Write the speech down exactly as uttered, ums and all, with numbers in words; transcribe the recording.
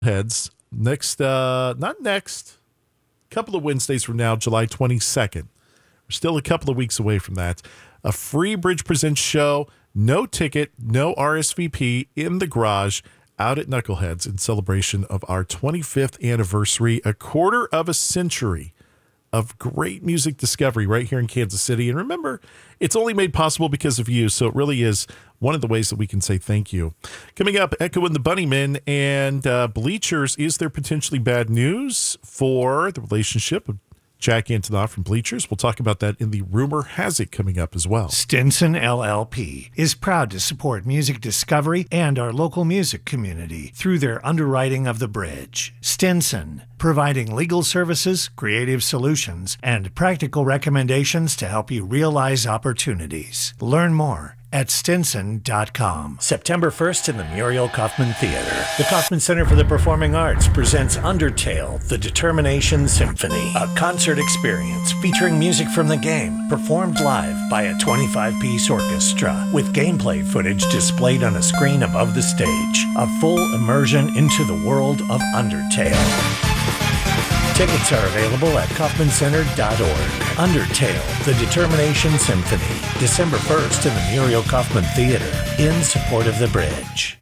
Heads next, uh, not next, couple of Wednesdays from now, July twenty-second. We're still a couple of weeks away from that. A free Bridge Presents show, no ticket, no R S V P, in the garage out at Knuckleheads in celebration of our twenty-fifth anniversary, a quarter of a century of great music discovery right here in Kansas City. And remember, it's only made possible because of you, so it really is one of the ways that we can say thank you. Coming up, Echo and the Bunnymen and uh, Bleachers. Is there potentially bad news for the relationship of Jack Antonoff from Bleachers? We'll talk about that in the Rumor Has It coming up as well. Stinson L L P is proud to support music discovery and our local music community through their underwriting of the bridge. Stinson, providing legal services, creative solutions, and practical recommendations to help you realize opportunities. Learn more at stinson dot com. September first in the Muriel Kaufman Theater. The Kaufman Center for the Performing Arts presents Undertale, The Determination Symphony, a concert experience featuring music from the game, performed live by a twenty-five piece orchestra, with gameplay footage displayed on a screen above the stage. A full immersion into the world of Undertale. Tickets are available at kaufman center dot org. Undertale, The Determination Symphony, December first in the Muriel Kaufman Theater, in support of the bridge.